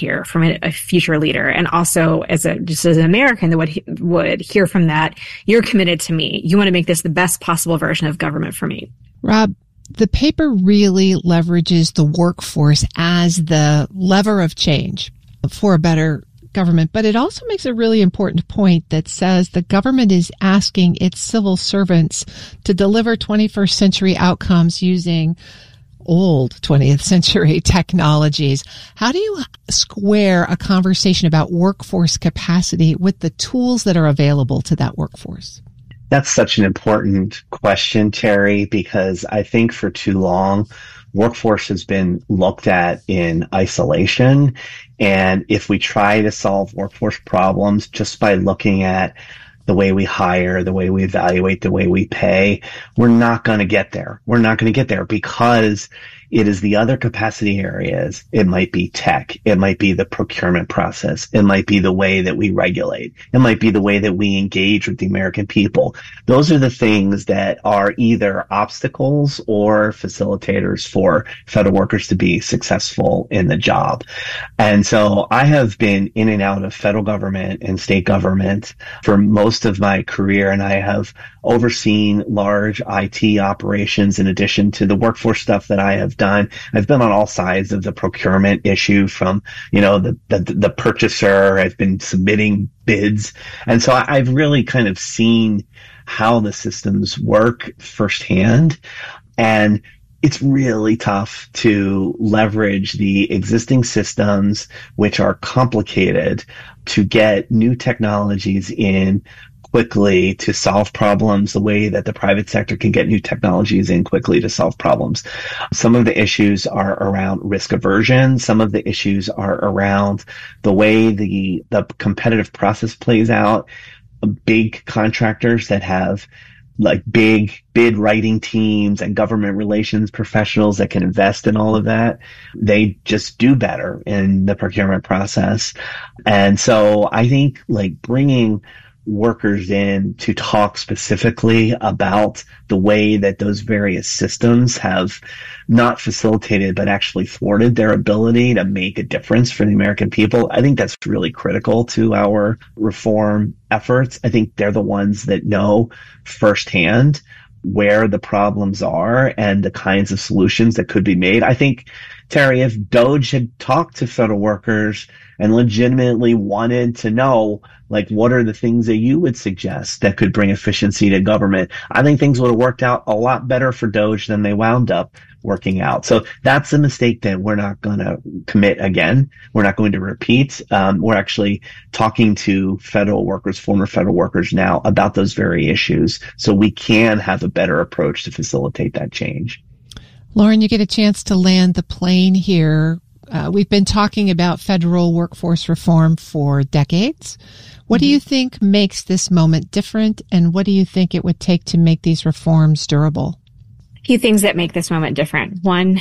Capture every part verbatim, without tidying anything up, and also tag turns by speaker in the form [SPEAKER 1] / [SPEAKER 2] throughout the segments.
[SPEAKER 1] hear from a, a future leader. And also as a, just as an American that would, would hear from that, you're committed to me. You want to make this the best possible version of government for me.
[SPEAKER 2] Rob, the paper really leverages the workforce as the lever of change for a better government, but it also makes a really important point that says the government is asking its civil servants to deliver twenty-first century outcomes using old twentieth century technologies. How do you square a conversation about workforce capacity with the tools that are available to that workforce?
[SPEAKER 3] That's such an important question, Terry, because I think for too long, workforce has been looked at in isolation. And if we try to solve workforce problems just by looking at the way we hire, the way we evaluate, the way we pay, we're not going to get there. We're not going to get there because it is the other capacity areas. It might be tech. It might be the procurement process. It might be the way that we regulate. It might be the way that we engage with the American people. Those are the things that are either obstacles or facilitators for federal workers to be successful in the job. And so I have been in and out of federal government and state government for most of my career, and I have overseen large I T operations in addition to the workforce stuff that I have done. I've been on all sides of the procurement issue from, you know, the, the, the purchaser. I've been submitting bids. And so I've really kind of seen how the systems work firsthand. And it's really tough to leverage the existing systems, which are complicated, to get new technologies in quickly to solve problems the way that the private sector can get new technologies in quickly to solve problems. Some of the issues are around risk aversion. Some of the issues are around the way the, the competitive process plays out. Big contractors that have like big bid writing teams and government relations professionals that can invest in all of that, they just do better in the procurement process. And so I think like bringing workers in to talk specifically about the way that those various systems have not facilitated but actually thwarted their ability to make a difference for the American people. I think that's really critical to our reform efforts. I think they're the ones that know firsthand where the problems are and the kinds of solutions that could be made. I think, Terry, if DOGE had talked to federal workers and legitimately wanted to know, like, what are the things that you would suggest that could bring efficiency to government, I think things would have worked out a lot better for DOGE than they wound up working out. So that's a mistake that we're not going to commit again. We're not going to repeat. Um, we're actually talking to federal workers, former federal workers now about those very issues so we can have a better approach to facilitate that change.
[SPEAKER 2] Lauren, you get a chance to land the plane here. Uh, we've been talking about federal workforce reform for decades. What do you think makes this moment different, and what do you think it would take to make these reforms durable?
[SPEAKER 1] Few things that make this moment different. One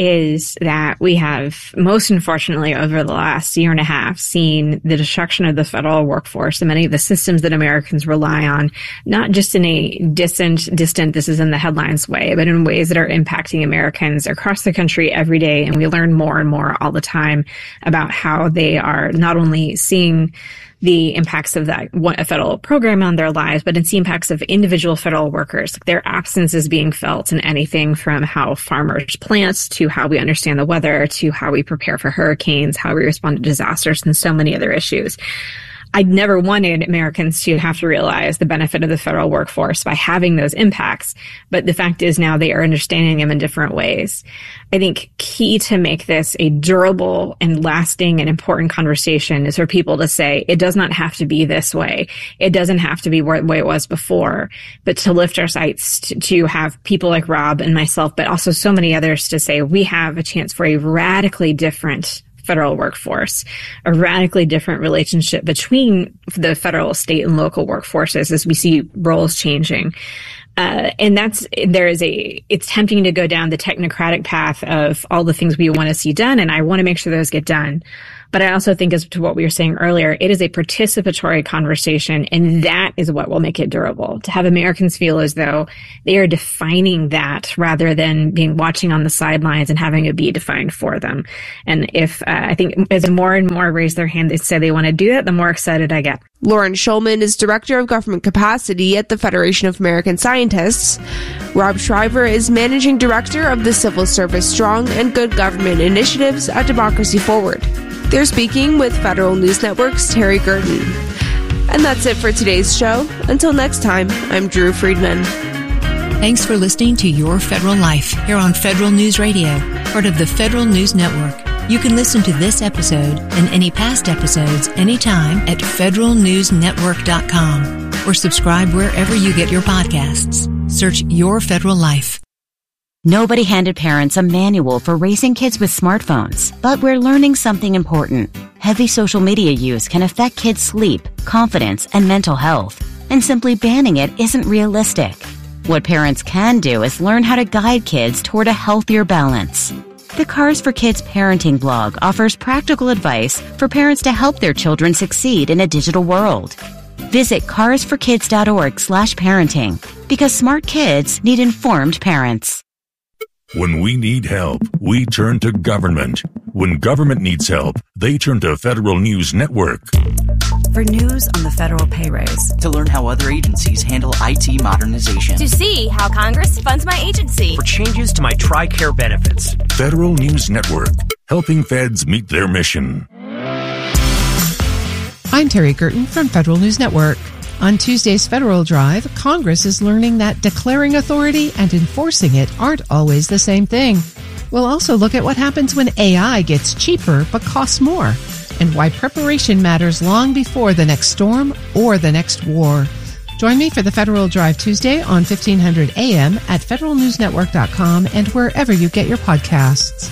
[SPEAKER 1] is that we have, most unfortunately, over the last year and a half, seen the destruction of the federal workforce and many of the systems that Americans rely on, not just in a distant, distant, this is in the headlines way, but in ways that are impacting Americans across the country every day. And we learn more and more all the time about how they are not only seeing the impacts of that a federal program on their lives, but it's the impacts of individual federal workers. Their absence is being felt in anything from how farmers plant to how we understand the weather to how we prepare for hurricanes, how we respond to disasters, and so many other issues. I'd never wanted Americans to have to realize the benefit of the federal workforce by having those impacts. But the fact is now they are understanding them in different ways. I think key to make this a durable and lasting and important conversation is for people to say, it does not have to be this way. It doesn't have to be the way it was before, but to lift our sights to, to have people like Rob and myself, but also so many others to say we have a chance for a radically different federal workforce, a radically different relationship between the federal, state, and local workforces as we see roles changing. Uh, and that's, there is a, it's tempting to go down the technocratic path of all the things we want to see done, and I want to make sure those get done. But I also think, as to what we were saying earlier, it is a participatory conversation, and that is what will make it durable. To have Americans feel as though they are defining that rather than being watching on the sidelines and having it be defined for them. And if, uh, I think as more and more raise their hand, they say they want to do that, the more excited I get.
[SPEAKER 4] Lauren Schulman is Director of Government Capacity at the Federation of American Scientists. Rob Shriver is Managing Director of the Civil Service Strong and Good Government Initiatives at Democracy Forward. They're speaking with Federal News Network's Terry Gerton. And that's it for today's show. Until next time, I'm Drew Friedman.
[SPEAKER 5] Thanks for listening to Your Federal Life here on Federal News Radio, part of the Federal News Network. You can listen to this episode and any past episodes anytime at federal news network dot com or subscribe wherever you get your podcasts. Search Your Federal Life.
[SPEAKER 6] Nobody handed parents a manual for raising kids with smartphones, but we're learning something important. Heavy social media use can affect kids' sleep, confidence, and mental health, and simply banning it isn't realistic. What parents can do is learn how to guide kids toward a healthier balance. The Cars for Kids parenting blog offers practical advice for parents to help their children succeed in a digital world. Visit cars for kids dot org slash parenting, because smart kids need informed parents.
[SPEAKER 7] When we need help, we turn to government. When government needs help, they turn to Federal News Network.
[SPEAKER 8] For news on the federal pay raise.
[SPEAKER 9] To learn how other agencies handle I T modernization.
[SPEAKER 10] To see how Congress funds my agency.
[SPEAKER 11] For changes to my TRICARE benefits.
[SPEAKER 7] Federal News Network, helping feds meet their mission.
[SPEAKER 2] I'm Terry Gerton from Federal News Network. On Tuesday's Federal Drive, Congress is learning that declaring authority and enforcing it aren't always the same thing. We'll also look at what happens when A I gets cheaper but costs more, and why preparation matters long before the next storm or the next war. Join me for the Federal Drive Tuesday on fifteen hundred A M at federal news network dot com and wherever you get your podcasts.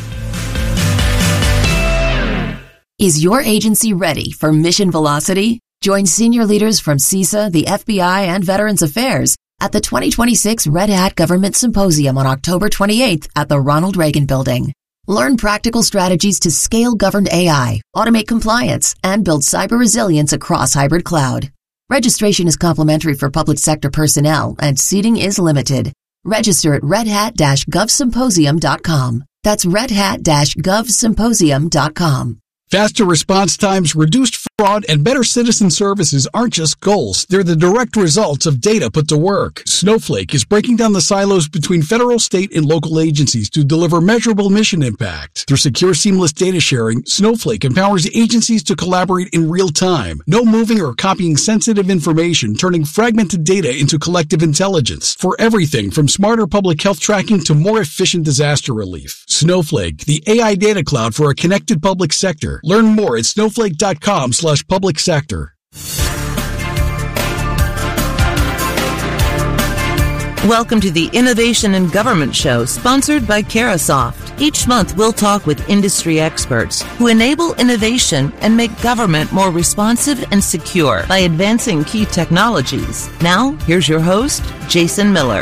[SPEAKER 12] Is your agency ready for mission velocity? Join senior leaders from CISA, the F B I, and Veterans Affairs at the twenty twenty-six Red Hat Government Symposium on October twenty-eighth at the Ronald Reagan Building. Learn practical strategies to scale governed A I, automate compliance, and build cyber resilience across hybrid cloud. Registration is complimentary for public sector personnel, and seating is limited. Register at red hat dash gov symposium dot com. That's red hat dash gov symposium dot com.
[SPEAKER 13] Faster response times, reduced fraud, and better citizen services aren't just goals. They're the direct results of data put to work. Snowflake is breaking down the silos between federal, state, and local agencies to deliver measurable mission impact. Through secure, seamless data sharing, Snowflake empowers agencies to collaborate in real time. No moving or copying sensitive information, turning fragmented data into collective intelligence. For everything from smarter public health tracking to more efficient disaster relief. Snowflake, the A I data cloud for a connected public sector. Learn more at snowflake dot com slash public sector.
[SPEAKER 14] Welcome to the Innovation in Government Show, sponsored by Carahsoft. Each month, we'll talk with industry experts who enable innovation and make government more responsive and secure by advancing key technologies. Now, here's your host, Jason Miller.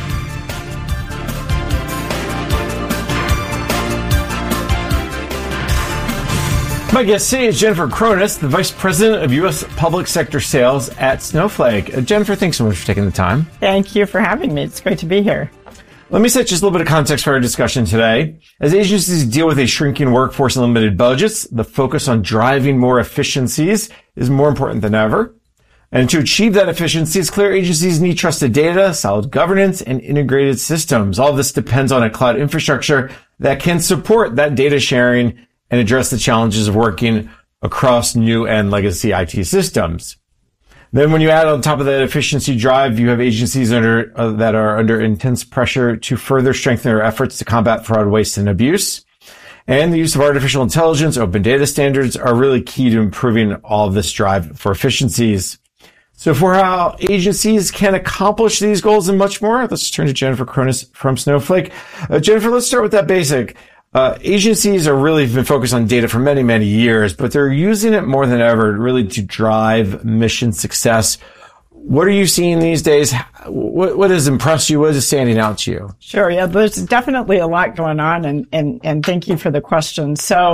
[SPEAKER 15] My guest today is Jennifer Cronus, the Vice President of U S Public Sector Sales at Snowflake. Uh, Jennifer, thanks so much for taking the time.
[SPEAKER 16] Thank you for having me. It's great to be here.
[SPEAKER 15] Let me set just a little bit of context for our discussion today. As agencies deal with a shrinking workforce and limited budgets, the focus on driving more efficiencies is more important than ever. And to achieve that efficiency, it's clear agencies need trusted data, solid governance, and integrated systems. All of this depends on a cloud infrastructure that can support that data sharing and address the challenges of working across new and legacy I T systems. Then when you add on top of that efficiency drive, you have agencies under, uh, that are under intense pressure to further strengthen their efforts to combat fraud, waste, and abuse. And the use of artificial intelligence, open data standards are really key to improving all of this drive for efficiencies. So for how agencies can accomplish these goals and much more, let's turn to Jennifer Cronus from Snowflake. Uh, Jennifer, let's start with that basic. Uh, agencies are really been focused on data for many, many years, but they're using it more than ever really to drive mission success. What are you seeing these days? What, what has impressed you? What is standing out to you?
[SPEAKER 16] Sure. Yeah, there's definitely a lot going on, and, and, and thank you for the question. So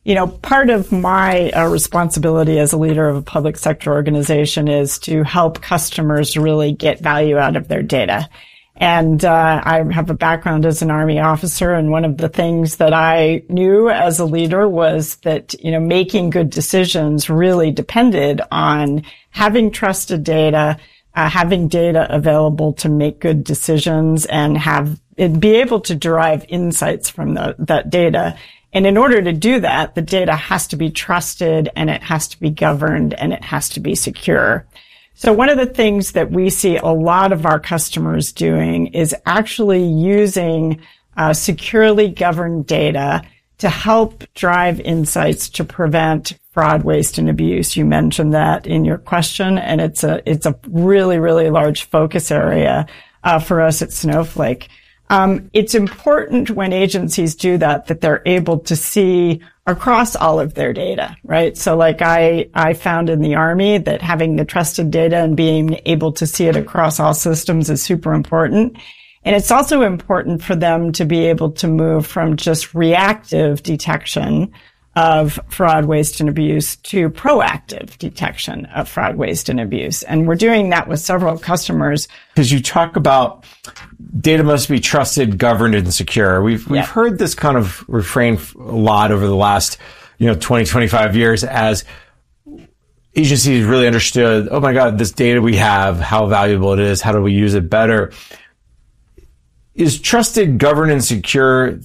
[SPEAKER 16] you know, part of my uh, responsibility as a leader of a public sector organization is to help customers really get value out of their data. And uh, I have a background as an Army officer, and one of the things that I knew as a leader was that, you know, making good decisions really depended on having trusted data, uh, having data available to make good decisions, and have it be able to derive insights from the, that data. And in order to do that, the data has to be trusted, and it has to be governed, and it has to be secure. So one of the things that we see a lot of our customers doing is actually using uh, securely governed data to help drive insights to prevent fraud, waste, and abuse. You mentioned that in your question, and it's a it's a really, really large focus area uh, for us at Snowflake. Um, it's important when agencies do that, that they're able to see across all of their data, right? So like I, I found in the Army that having the trusted data and being able to see it across all systems is super important. And it's also important for them to be able to move from just reactive detection of fraud, waste, and abuse to proactive detection of fraud, waste, and abuse. And we're doing that with several customers.
[SPEAKER 15] Because you talk about data must be trusted, governed, and secure. We've we've yeah. heard this kind of refrain a lot over the last, you know, twenty, twenty-five years as agencies really understood, oh my God, this data we have, how valuable it is, how do we use it better? Is trusted, governed, and secure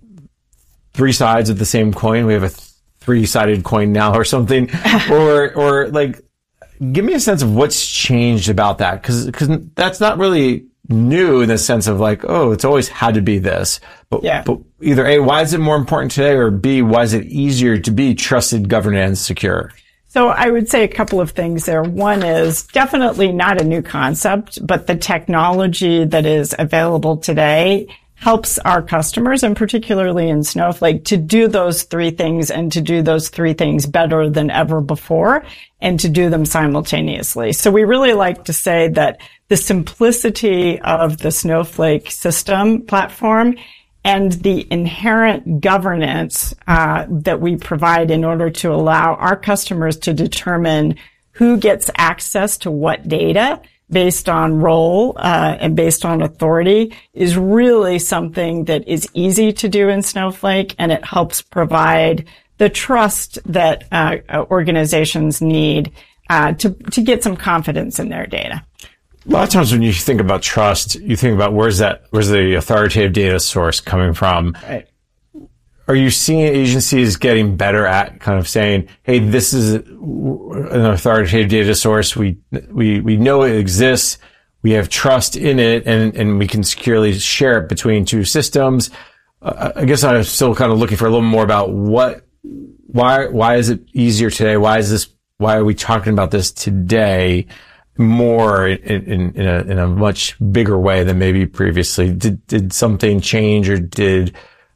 [SPEAKER 15] three sides of the same coin? We have a three-sided coin now or something. or, or like, give me a sense of what's changed about that. Cause, cause that's not really new in the sense of like, oh, it's always had to be this. But, yeah. but either A, why is it more important today? Or B, why is it easier to be trusted, governed, and secure?
[SPEAKER 16] So I would say a couple of things there. One is definitely not a new concept, but the technology that is available today helps our customers, and particularly in Snowflake, to do those three things and to do those three things better than ever before and to do them simultaneously. So we really like to say that the simplicity of the Snowflake system platform and the inherent governance uh, that we provide in order to allow our customers to determine who gets access to what data based on role uh, and based on authority is really something that is easy to do in Snowflake, and it helps provide the trust that uh, organizations need uh, to to get some confidence in their data.
[SPEAKER 15] A lot of times when you think about trust, you think about where's that where's the authoritative data source coming from?
[SPEAKER 16] Right.
[SPEAKER 15] Are you seeing agencies getting better at kind of saying, hey, this is an authoritative data source. We, we, we know it exists. We have trust in it, and, and we can securely share it between two systems. Uh, I guess I'm still kind of looking for a little more about what, why, why is it easier today? Why is this, why are we talking about this today more in, in, in a, in a much bigger way than maybe previously? Did, did something change, or did,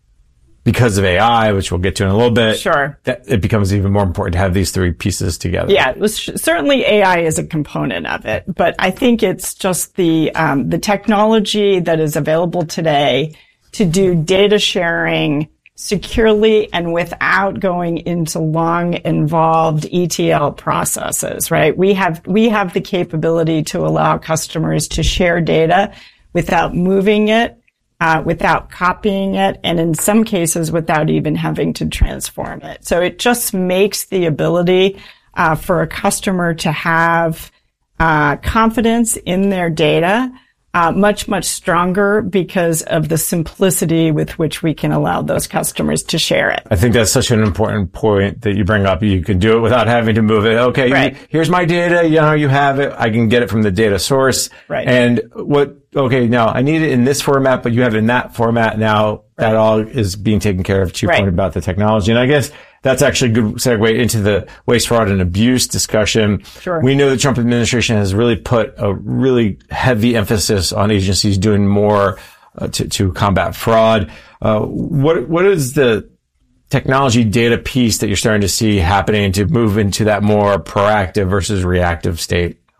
[SPEAKER 15] because of A I, which we'll get to in a little bit,
[SPEAKER 16] sure,
[SPEAKER 15] that it becomes even more important to have these three pieces together?
[SPEAKER 16] Yeah, it was, certainly A I is a component of it, but I think it's just the um, the technology that is available today to do data sharing securely and without going into long, involved E T L processes. Right? We have we have the capability to allow customers to share data without moving it, Uh, without copying it, and in some cases without even having to transform it. So it just makes the ability uh, for a customer to have uh, confidence in their data uh, much, much stronger because of the simplicity with which we can allow those customers to share it.
[SPEAKER 15] I think that's such an important point that you bring up. You can do it without having to move it. Okay,
[SPEAKER 16] right.
[SPEAKER 15] you, here's my data. You know, you have it. I can get it from the data source.
[SPEAKER 16] Right.
[SPEAKER 15] And what, okay, now I need it in this format, but you have it in that format now. Right. That all is being taken care of to your
[SPEAKER 16] right.
[SPEAKER 15] point about the technology. And I guess that's actually a good segue into the waste, fraud, and abuse discussion.
[SPEAKER 16] Sure.
[SPEAKER 15] We know the Trump administration has really put a really heavy emphasis on agencies doing more uh, to, to combat fraud. Uh, what, what is the technology data piece that you're starting to see happening to move into that more proactive versus reactive state?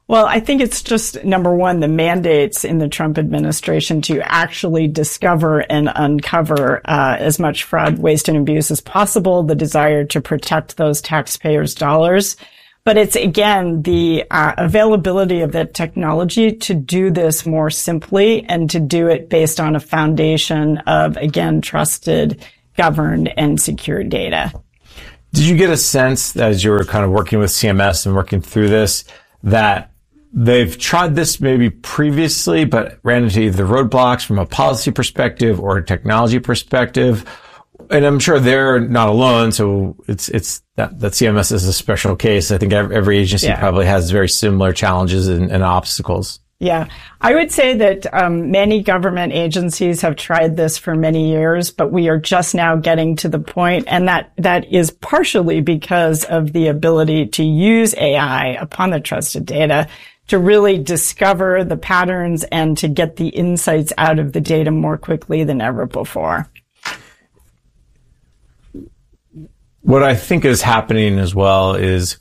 [SPEAKER 16] Well, I think it's just, number one, the mandates in the Trump administration to actually discover and uncover uh, as much fraud, waste, and abuse as possible, the desire to protect those taxpayers' dollars. But it's, again, the uh, availability of that technology to do this more simply and to do it based on a foundation of, again, trusted, governed, and secure data.
[SPEAKER 15] Did you get a sense as you were kind of working with C M S and working through this that they've tried this maybe previously, but ran into either roadblocks from a policy perspective or a technology perspective? And I'm sure they're not alone. So it's, it's that, that C M S is a special case. I think every, every agency yeah. probably has very similar challenges and, and obstacles.
[SPEAKER 16] Yeah, I would say that um, many government agencies have tried this for many years, but we are just now getting to the point, and that that is partially because of the ability to use A I upon the trusted data to really discover the patterns and to get the insights out of the data more quickly than ever before.
[SPEAKER 15] What I think is happening as well is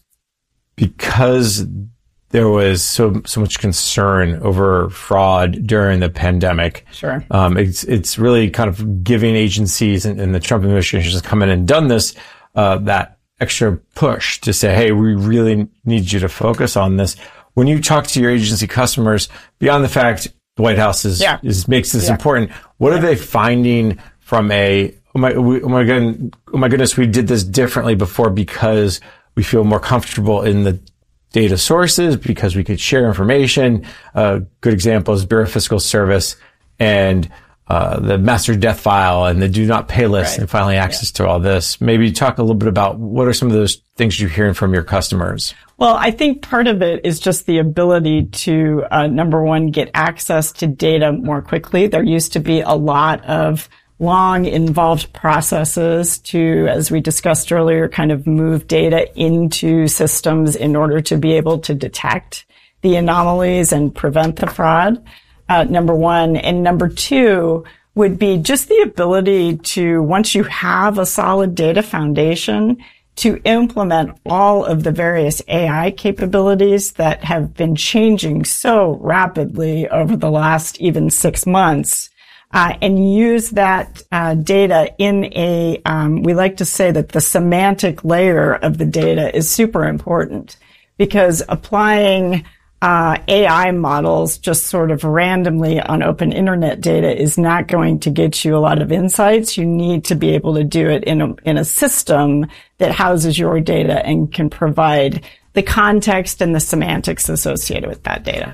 [SPEAKER 15] because there was so so much concern over fraud during the pandemic.
[SPEAKER 16] Sure.
[SPEAKER 15] Um, it's it's really kind of giving agencies and, and the Trump administration has come in and done this, uh, that extra push to say, hey, we really need you to focus on this. When you talk to your agency customers, beyond the fact the White House is,
[SPEAKER 16] yeah.
[SPEAKER 15] is makes this
[SPEAKER 16] yeah.
[SPEAKER 15] important, what yeah. are they finding from a, oh my, we, oh my god, oh my goodness, we did this differently before because we feel more comfortable in the data sources because we could share information. A uh, good example is Bureau of Fiscal Service and uh, the master death file and the do not pay list right. and finally access yeah. to all this. Maybe talk a little bit about what are some of those things you're hearing from your customers?
[SPEAKER 16] Well, I think part of it is just the ability to, uh, number one, get access to data more quickly. There used to be a lot of long involved processes to, as we discussed earlier, kind of move data into systems in order to be able to detect the anomalies and prevent the fraud. Uh, number one. And number two would be just the ability to, once you have a solid data foundation, to implement all of the various A I capabilities that have been changing so rapidly over the last even six months. Uh, and use that uh, data in a, um, we like to say that the semantic layer of the data is super important because applying uh, A I models just sort of randomly on open internet data is not going to get you a lot of insights. You need to be able to do it in a, in a system that houses your data and can provide the context and the semantics associated with that data.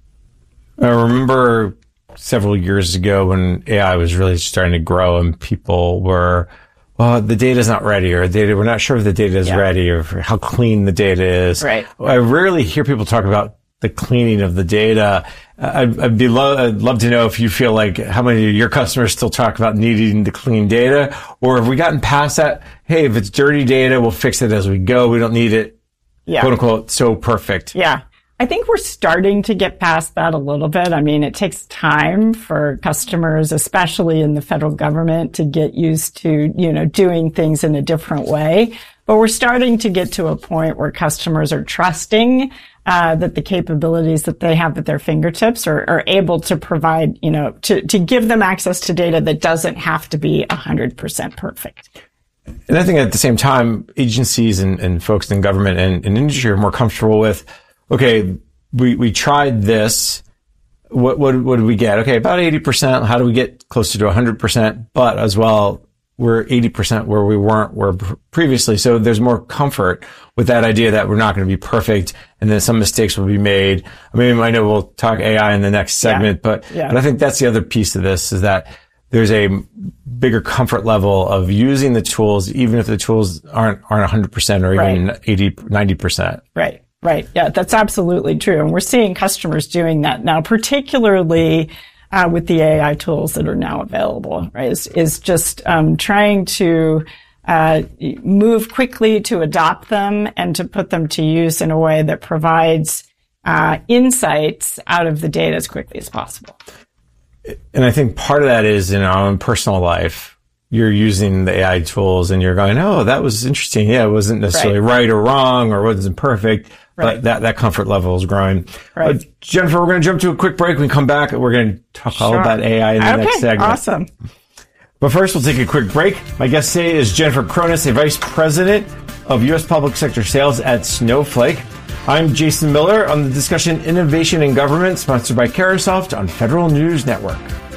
[SPEAKER 15] I remember several years ago when A I was really starting to grow and people were, well, the data's not ready or data, we're not sure if the data is yeah. ready or how clean the data is.
[SPEAKER 16] Right.
[SPEAKER 15] I rarely hear people talk about the cleaning of the data. I'd, I'd be lo- I'd love to know if you feel like how many of your customers still talk about needing to clean data, or have we gotten past that? Hey, if it's dirty data, we'll fix it as we go. We don't need it,
[SPEAKER 16] yeah.
[SPEAKER 15] quote unquote, so perfect.
[SPEAKER 16] Yeah. I think we're starting to get past that a little bit. I mean, it takes time for customers, especially in the federal government, to get used to, you know, doing things in a different way. But we're starting to get to a point where customers are trusting uh, that the capabilities that they have at their fingertips are, are able to provide, you know, to, to give them access to data that doesn't have to be one hundred percent perfect.
[SPEAKER 15] And I think at the same time, agencies and, and folks in government and, and industry are more comfortable with, okay, we, we tried this. What, what, what did we get? Okay, about eighty percent. How do we get closer to one hundred percent? But as well, we're eighty percent where we weren't were previously. So there's more comfort with that idea that we're not going to be perfect and then some mistakes will be made. I mean, I know we'll talk A I in the next segment, yeah. But,
[SPEAKER 16] yeah.
[SPEAKER 15] but I think that's the other piece of this is that there's a bigger comfort level of using the tools, even if the tools aren't, aren't one hundred percent or even right. eighty, ninety percent.
[SPEAKER 16] Right. Right. Yeah, that's absolutely true. And we're seeing customers doing that now, particularly uh, with the A I tools that are now available, right? Is, is just um, trying to uh, move quickly to adopt them and to put them to use in a way that provides uh, insights out of the data as quickly as possible.
[SPEAKER 15] And I think part of that is in our own personal life. you're using the A I tools and you're going, oh, that was interesting. Yeah, it wasn't necessarily right, right or wrong or wasn't perfect, right. but that, that comfort level is growing. Right. Uh, Jennifer, we're going to jump to a quick break. When we come back, we're going to talk sure. all about A I in the
[SPEAKER 16] okay,
[SPEAKER 15] next segment.
[SPEAKER 16] Awesome.
[SPEAKER 15] But first, we'll take a quick break. My guest today is Jennifer Cronus, a Vice President of U S Public Sector Sales at Snowflake. I'm Jason Miller on the discussion Innovation in Government, sponsored by Carahsoft on Federal News Network.